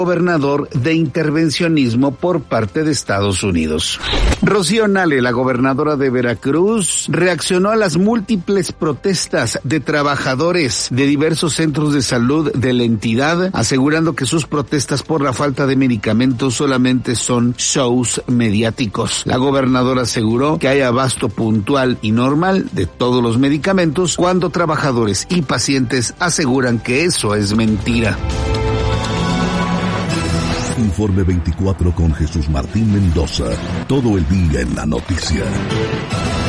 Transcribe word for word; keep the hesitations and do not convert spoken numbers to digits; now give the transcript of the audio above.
gobernador de intervencionismo por parte de Estados Unidos. Rocío Nale, la gobernadora de Veracruz, reaccionó a las múltiples protestas de trabajadores de diversos centros de salud de la entidad, asegurando que sus protestas por la falta de medicamentos solamente son shows mediáticos. La gobernadora aseguró que hay abasto puntual y normal de todos los medicamentos, cuando trabajadores y pacientes aseguran que eso es mentira. Informe veinticuatro con Jesús Martín Mendoza. Todo el día en la noticia.